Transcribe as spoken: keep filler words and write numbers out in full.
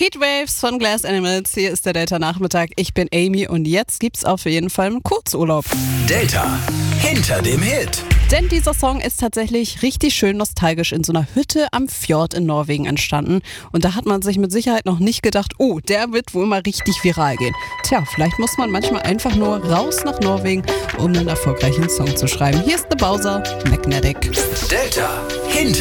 Heatwaves von Glass Animals. Hier ist der Delta-Nachmittag. Ich bin Amy und jetzt gibt's auf jeden Fall einen Kurzurlaub. Delta hinter dem Hit. Denn dieser Song ist tatsächlich richtig schön nostalgisch in so einer Hütte am Fjord in Norwegen entstanden. Und da hat man sich mit Sicherheit noch nicht gedacht, oh, der wird wohl mal richtig viral gehen. Tja, vielleicht muss man manchmal einfach nur raus nach Norwegen, um einen erfolgreichen Song zu schreiben. Hier ist The Bowser, Magnetic. Delta hinter